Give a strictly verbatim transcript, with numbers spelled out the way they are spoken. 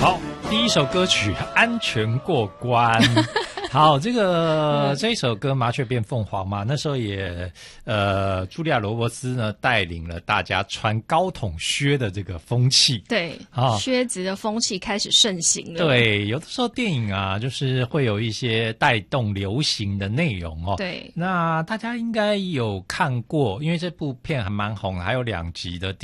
好，第一首歌曲《安全过关》。好，这个、嗯、这一首歌《麻雀变凤凰》嘛，那时候也呃，茱莉亚·罗伯斯呢带领了大家穿高筒靴的这个风气。 对，啊，靴子的风气开始盛行了。 对，有的时候电影啊，就是会有一些带动流行的内容哦。 对， 那大家应该有看过，因为这部片还蛮红，还有两集的。